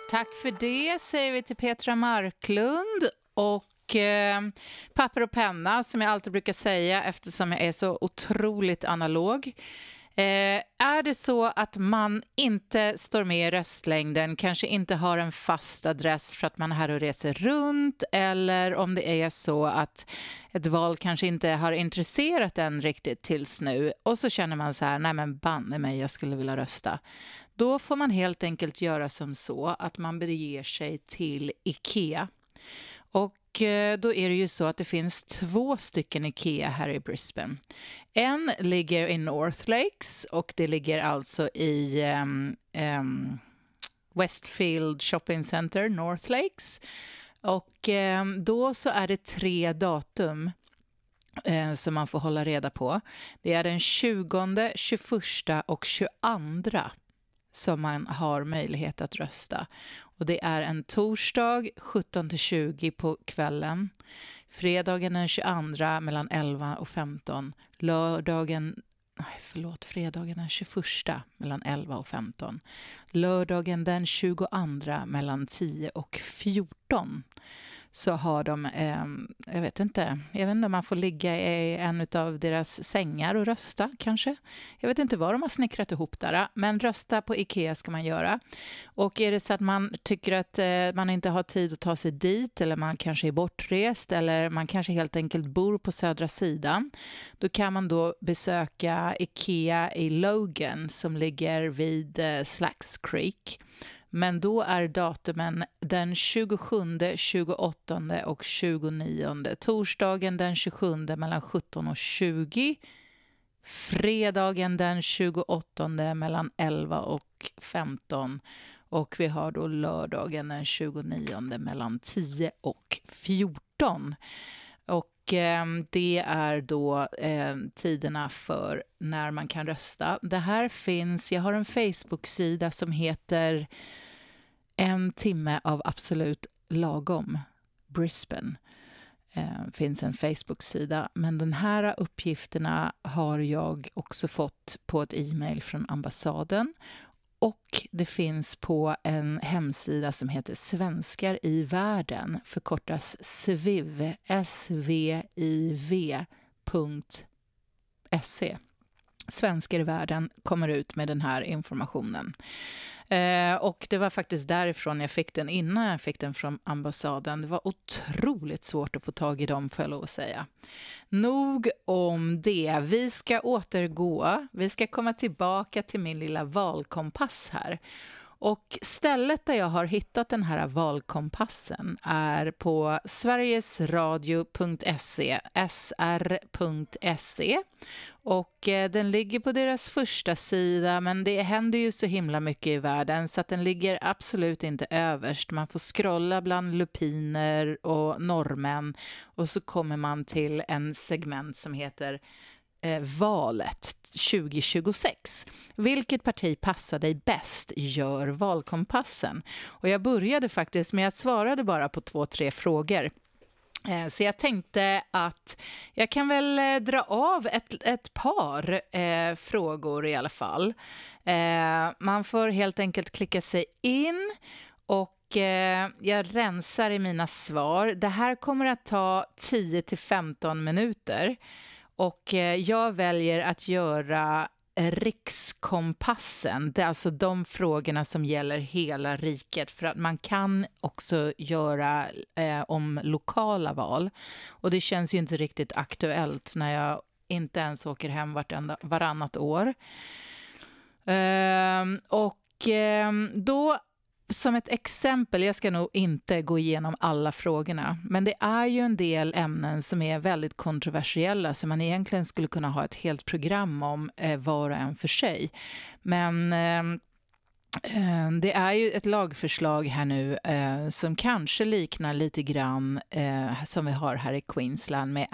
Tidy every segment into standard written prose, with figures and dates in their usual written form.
Tack för det säger vi till Petra Marklund och papper och penna som jag alltid brukar säga eftersom jag är så otroligt analog. Är det så att man inte står med i röstlängden, kanske inte har en fast adress för att man är här och reser runt, eller om det är så att ett val kanske inte har intresserat en riktigt tills nu och så känner man så här, nej men banne mig, jag skulle vilja rösta. Då får man helt enkelt göra som så att man beger sig till IKEA. Och då är det ju så att det finns 2 stycken IKEA här i Brisbane. En ligger i North Lakes och det ligger alltså i Westfield Shopping Center, North Lakes. Och då så är det 3 datum som man får hålla reda på. Det är den 20, 21 och 22 som man har möjlighet att rösta. Och det är en torsdag 17-20 på kvällen. Fredagen den 22 mellan 11 och 15. Fredagen den 21 mellan 11 och 15. Lördagen den 22 mellan 10 och 14. Så har de, jag vet inte om man får ligga i en av deras sängar och rösta kanske. Jag vet inte vad de har snickrat ihop där, men rösta på IKEA ska man göra. Och är det så att man tycker att man inte har tid att ta sig dit, eller man kanske är bortrest, eller man kanske helt enkelt bor på södra sidan, då kan man då besöka IKEA i Logan som ligger vid Slacks Creek. Men då är datumen den 27, 28 och 29. Torsdagen den 27 mellan 17 och 20. Fredagen den 28 mellan 11 och 15. Och vi har då lördagen den 29 mellan 10 och 14. Och det är då tiderna för när man kan rösta. Det här finns, jag har en Facebook-sida som heter En timme av absolut lagom Brisbane. Finns en Facebook-sida, men den här uppgifterna har jag också fått på ett e-mail från ambassaden. Och det finns på en hemsida som heter Svenskar i världen, förkortas SVIV, sviv.se. Svenskar i världen kommer ut med den här informationen. Och det var faktiskt därifrån jag fick den, innan jag fick den från ambassaden. Det var otroligt svårt att få tag i dem, får jag lov att säga. Nog om det. Vi ska återgå. Vi ska komma tillbaka till min lilla valkompass här. Och stället där jag har hittat den här valkompassen är på sverigesradio.se, sr.se. Och den ligger på deras första sida, men det händer ju så himla mycket i världen så att den ligger absolut inte överst. Man får scrolla bland lupiner och norrmän och så kommer man till en segment som heter valet 2026. Vilket parti passar dig bäst? Gör valkompassen. Och jag började faktiskt med att svara bara på 2-3 frågor. Så jag tänkte att jag kan väl dra av ett par frågor i alla fall. Man får helt enkelt klicka sig in och jag rensar i mina svar. Det här kommer att ta 10-15 minuter. Och jag väljer att göra rikskompassen. Det är alltså de frågorna som gäller hela riket. För att man kan också göra om lokala val. Och det känns ju inte riktigt aktuellt när jag inte ens åker hem varannat år. Då som ett exempel, jag ska nog inte gå igenom alla frågorna, men det är ju en del ämnen som är väldigt kontroversiella som man egentligen skulle kunna ha ett helt program om var och en för sig. Men det är ju ett lagförslag här nu som kanske liknar lite grann som vi har här i Queensland med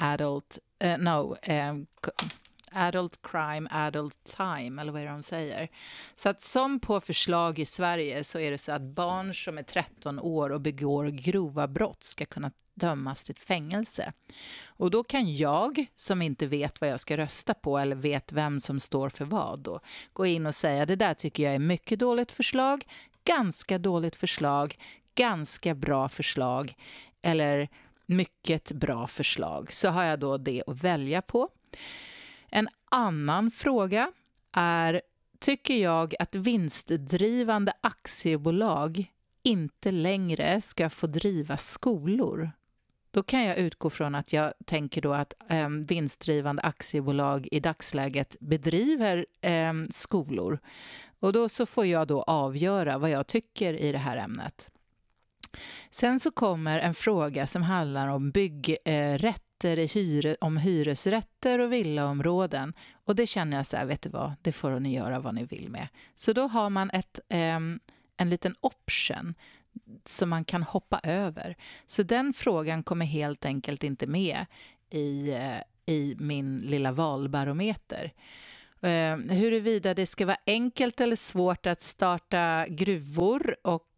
adult crime, adult time, eller vad är det de säger. Så att som på förslag i Sverige så är det så att barn som är 13 år och begår grova brott ska kunna dömas till fängelse. Och då kan jag, som inte vet vad jag ska rösta på eller vet vem som står för vad, då gå in och säga det där tycker jag är mycket dåligt förslag. ganska dåligt förslag, ganska bra förslag eller mycket bra förslag, så har jag då det att välja på. En annan fråga är: tycker jag att vinstdrivande aktiebolag inte längre ska få driva skolor? Då kan jag utgå från att jag tänker då att vinstdrivande aktiebolag i dagsläget bedriver skolor. Och då så får jag då avgöra vad jag tycker i det här ämnet. Sen så kommer en fråga som handlar om byggrätter om hyresrätter och villaområden. Och det känner jag så här, vet du vad, det får ni göra vad ni vill med. Så då har man en liten option som man kan hoppa över. Så den frågan kommer helt enkelt inte med i min lilla valbarometer. Huruvida det ska vara enkelt eller svårt att starta gruvor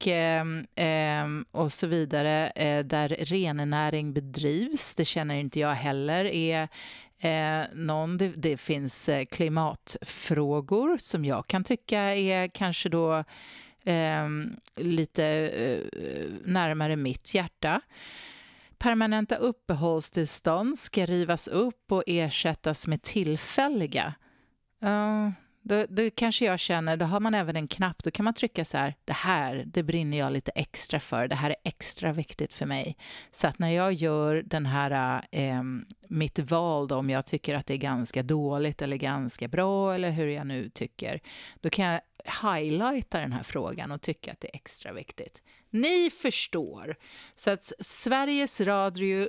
och så vidare där rennäring bedrivs, det känner inte jag heller är det finns klimatfrågor som jag kan tycka är kanske då lite närmare mitt hjärta. Permanenta uppehållstillstånd ska rivas upp och ersättas med tillfälliga. Då kanske jag känner, då har man även en knapp, då kan man trycka så här: det brinner jag lite extra för, det här är extra viktigt för mig. Så att när jag gör den här mitt val då, om jag tycker att det är ganska dåligt eller ganska bra eller hur jag nu tycker, då kan jag highlighta den här frågan och tycka att det är extra viktigt. Ni förstår. Så att Sveriges Radio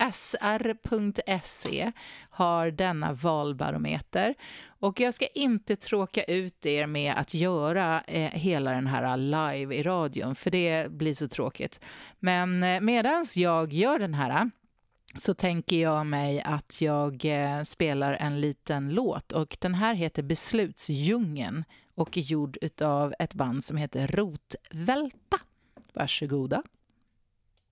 sr.se har denna valbarometer, och jag ska inte tråka ut er med att göra hela den här live i radion, för det blir så tråkigt. Men medans jag gör den här så tänker jag mig att jag spelar en liten låt, och den här heter Beslutsdjungeln och är gjord av ett band som heter Rotvälta. Varsågoda.